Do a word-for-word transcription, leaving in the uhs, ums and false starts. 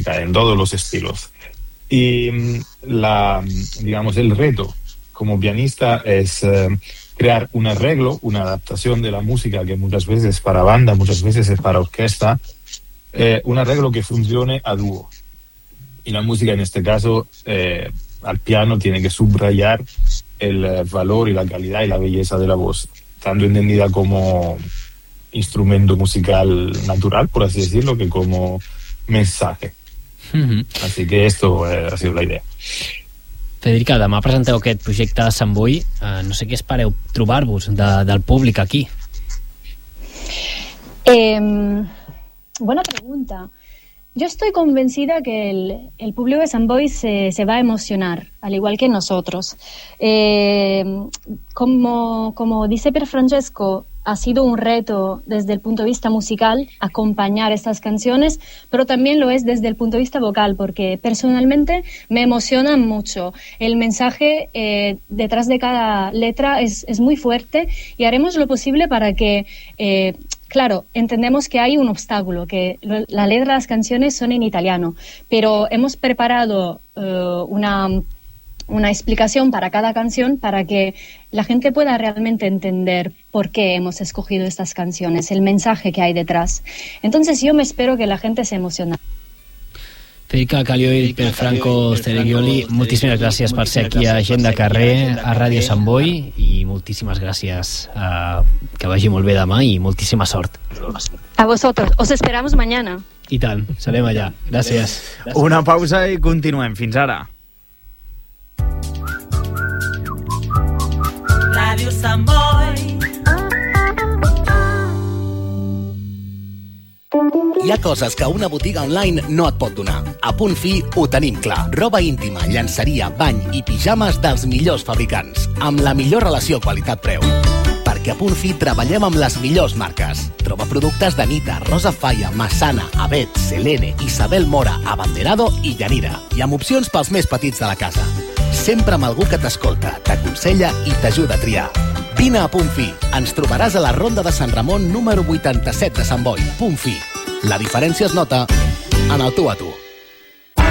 música, en todos los estilos. Y la, digamos, el reto como pianista es eh, crear un arreglo, una adaptación de la música que muchas veces es para banda, muchas veces es para orquesta, eh, un arreglo que funcione a dúo. Y la música en este caso, eh, al piano, tiene que subrayar el eh, valor y la calidad y la belleza de la voz, tanto entendida como instrumento musical natural, por así decirlo, que como mensaje. Mm-hmm. Así que esto eh, ha sido la idea. Federica, demà presenteu aquest projecte de Sant Boi. Uh, no sé què espereu trobar-vos de, del públic aquí. Eh, buena pregunta. Yo estoy convencida que el, el público de Sant Boi se, se va a emocionar, al igual que nosotros. Eh, como, como dice Pierfrancesco, ha sido un reto desde el punto de vista musical acompañar estas canciones, pero también lo es desde el punto de vista vocal, porque personalmente me emociona mucho. El mensaje eh, detrás de cada letra es, es muy fuerte y haremos lo posible para que... Eh, Claro, entendemos que hay un obstáculo, que la letra de las canciones son en italiano, pero hemos preparado uh, una, una explicación para cada canción para que la gente pueda realmente entender por qué hemos escogido estas canciones, el mensaje que hay detrás. Entonces yo me espero que la gente se emocione. Federica Callio i Pierfranco Steriglioli, moltíssimes gràcies per ser aquí a Gent de Carrer, a Ràdio Sant Boi, i moltíssimes gràcies, uh, que vagi molt bé demà i moltíssima sort. A vosotros, os esperamos mañana. I tant, serem allà. Gràcies. Una pausa i continuem. Fins ara. Ràdio Sant Boi. Hi ha coses que una botiga online no et pot donar. A Punt Fi ho tenim clar. Roba íntima, llançeria, bany i pijames dels millors fabricants, amb la millor relació qualitat-preu. Perquè a Punt Fi treballem amb les millors marques. Troba productes d'Anita, Rosa Falla, Massana, Avet, Selene, Isabel Mora, Abanderado i Llanira. I amb opcions pels més petits de la casa. Sempre amb algú que t'escolta, t'aconsella i t'ajuda a triar. Vine a Punt Fi. Ens trobaràs a la Ronda de Sant Ramon número vuitanta-set de Sant Boi. Punt Fi. La diferència es nota en el tu a tu.